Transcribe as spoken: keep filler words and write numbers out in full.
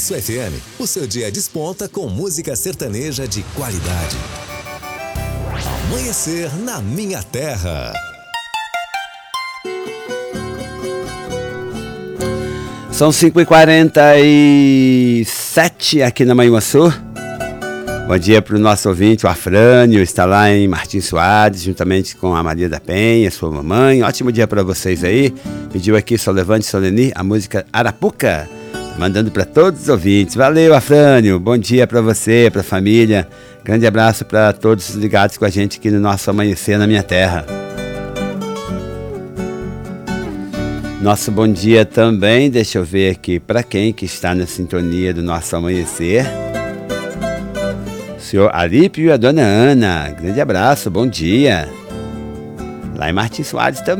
Aço F M, o seu dia desponta com música sertaneja de qualidade. Amanhecer na minha terra. São cinco e quarenta e sete aqui na Manhuaçu. Bom dia para o nosso ouvinte, o Afrânio, está lá em Martins Soares, juntamente com a Maria da Penha, sua mamãe. Ótimo dia para vocês aí. Pediu aqui Solevante Soleni, a música Arapuca. Mandando para todos os ouvintes. Valeu, Afrânio. Bom dia para você, para a família. Grande abraço para todos ligados com a gente aqui no nosso Amanhecer na Minha Terra. Nosso bom dia também, deixa eu ver aqui para quem que está na sintonia do nosso Amanhecer. O senhor Alípio e a dona Ana. Grande abraço, bom dia. Lá em Martins Soares também.